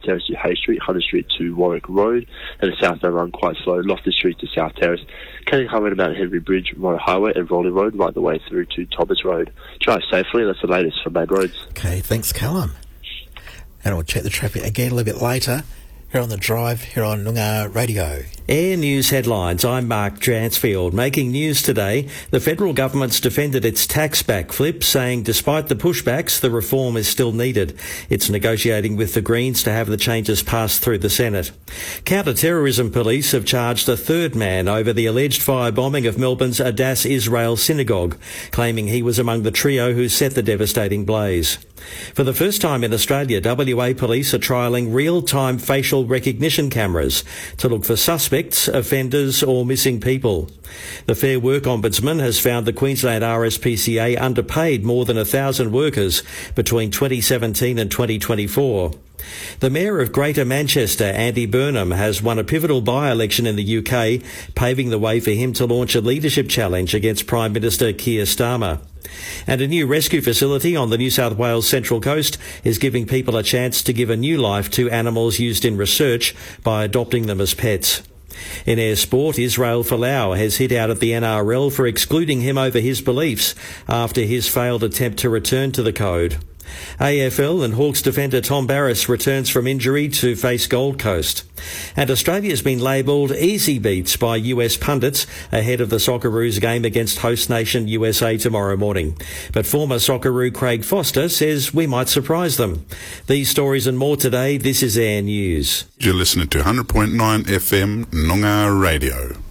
Terrace to Hay Street, Hunter Street to Warwick Road, and the southbound run quite slow, Loftus Street to South Terrace, Canning Highway to Mount Henry Bridge, Royal Highway and Raleigh Road right the way through to Thomas Road. Drive safely, that's the latest for main roads. Okay, thanks Callum. And we'll check the traffic again a little bit later here on The Drive, here on Noongar Radio. Air News headlines. I'm Mark Dransfield. Making news today, the federal government's defended its tax backflip, saying despite the pushbacks, the reform is still needed. It's negotiating with the Greens to have the changes passed through the Senate. Counter-terrorism police have charged a third man over the alleged firebombing of Melbourne's Adass Israel Synagogue, claiming he was among the trio who set the devastating blaze. For the first time in Australia, WA police are trialling real-time facial recognition cameras to look for suspects, offenders or missing people. The Fair Work Ombudsman has found the Queensland RSPCA underpaid more than 1,000 workers between 2017 and 2024. The Mayor of Greater Manchester, Andy Burnham, has won a pivotal by-election in the UK, paving the way for him to launch a leadership challenge against Prime Minister Keir Starmer. And a new rescue facility on the New South Wales Central Coast is giving people a chance to give a new life to animals used in research by adopting them as pets. In air sport, Israel Folau has hit out at the NRL for excluding him over his beliefs after his failed attempt to return to the code. AFL and Hawks defender Tom Barrass returns from injury to face Gold Coast. And Australia's been labelled easy beats by US pundits ahead of the Socceroos game against host nation USA tomorrow morning. But former Socceroo Craig Foster says we might surprise them. These stories and more today. This is Air News. You're listening to 100.9 FM Noongar Radio.